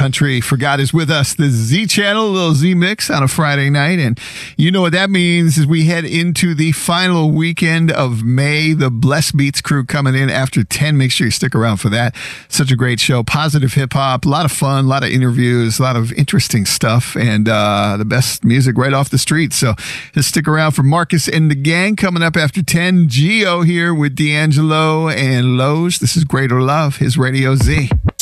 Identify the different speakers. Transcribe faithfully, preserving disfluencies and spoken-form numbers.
Speaker 1: country. Forgot is with us, the Z Channel, a little Z Mix on a Friday night. And you know what that means as we head into the final weekend of May. The Bless Beats crew coming in after ten. Make sure you stick around for that. Such a great show. Positive hip hop, a lot of fun, a lot of interviews, a lot of interesting stuff, and uh, the best music right off the street. So just stick around for Marcus and the gang coming up after ten. Geo here with D'Angelo and Lowe's. This is Greater Love, his Radio Z.